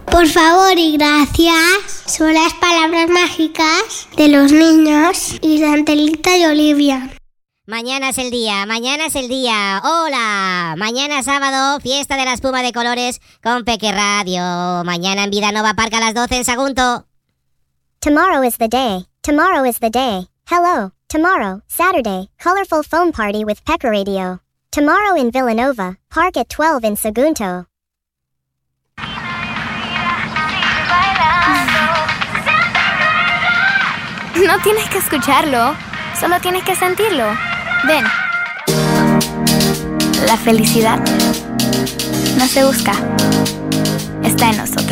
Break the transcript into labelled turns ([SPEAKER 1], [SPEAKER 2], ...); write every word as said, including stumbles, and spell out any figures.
[SPEAKER 1] Por favor y gracias. Son las palabras mágicas de los niños y de Angelita y Olivia.
[SPEAKER 2] Mañana es el día, mañana es el día. ¡Hola! Mañana sábado, fiesta de la espuma de colores con Peque Radio. Mañana en Vidanova Park a las doce en Sagunto.
[SPEAKER 3] Tomorrow is the day. Tomorrow is the day. Hello. Tomorrow, Saturday, colorful foam party with Pecker Radio. Tomorrow in Villanova, Park at twelve in Sagunto.
[SPEAKER 4] No tienes que escucharlo, solo tienes que sentirlo. Ven. La felicidad no se busca, está en nosotros.